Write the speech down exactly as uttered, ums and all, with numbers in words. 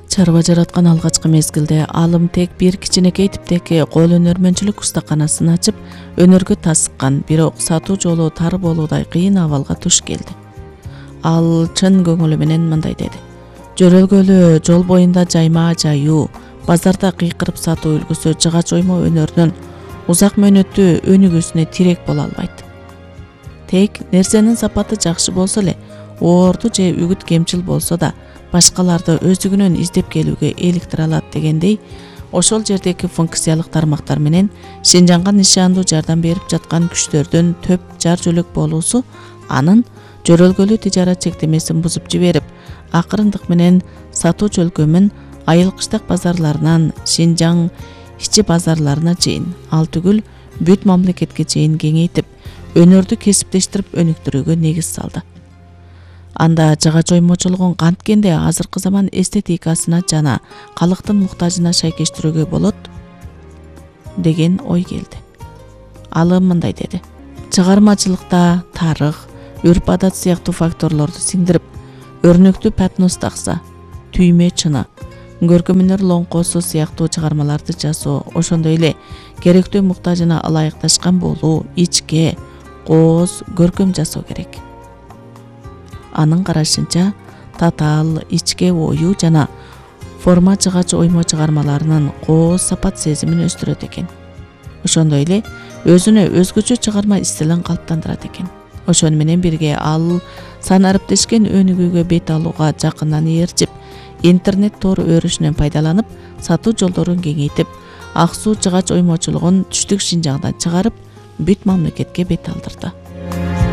Чарба жараткан алгачкы мезгилде алым тек бир кичинекей типтеги кол өнөрмөнчүлүк устаканасын ачып, өнөргө тасыккан, бирок сатуу жолу тар болуудай кыйын абалга туш келди. Ал чын көңүлү менен мындай деди: жөрөлгөлүү жол боюнда жайма жаюу, базарда кыйкырып сатуу үлгүсү жыгач оймо өнөрүнүн узак мөөнөттүү өнүгүүсүнө тирек боло албайт. Тек нерсенин сапаты жакшы болсо эле, оорду же үгүт кемчил болсо да, башкаларды өздүгүнөн издеп келүүгө иликтире алат дегендей, ошол жердеги функциялык тармактар менен Шинжанга нишандуу жардам берип жаткан күчтөрдүн төп жар жөлөк болуусу анын жөрөлгөлүү тижарат чектемесин бузуп жиберип, акырындык менен сатуу чөлкөмүн айыл кыштак базарларынан Шинжаң ичи базарларына чейин, ал түгүл бүт мамлекетке чейин кеңейтип, өнөрдү кесиптештирип өнүктүрүүгө негиз салды. Анда жыгач оймочулугун канткенде азыркы заман эстетикасына жана калктын муктажына шайкештирүүгө болот деген ой келди. Ал мындай деди: чыгармачылыкта тарых, үрп-адат сыяктуу факторлорду сиңдирип, өрнөктүү патнос такса, түймө чыны, көркөмөнөр лоңкосу сыяктуу чыгармаларды жасоо, ошондой эле керектүү муктажына ылайыкташкан болуу, ичке, кооз көркөм жасоо керек. Анын карашынча, татаал, ичке ою жана форма жыгач оймо чыгармаларынын кооз сапат сезимин өстүрөт экен. Ошондой эле өзүнө өзгөчө чыгарма стилин калыптандырат экен. Ошону менен бирге ал сан ариптешкен өнүгүүгө бет алууга жакындан ээрчип, интернет тор өрүшүнөн пайдаланып, сатуу жолдорун кеңейтип, ак суу жыгач оймочулугун түштүк Шинжаңдан чыгарып, бүт мамлекетке бет алдырды.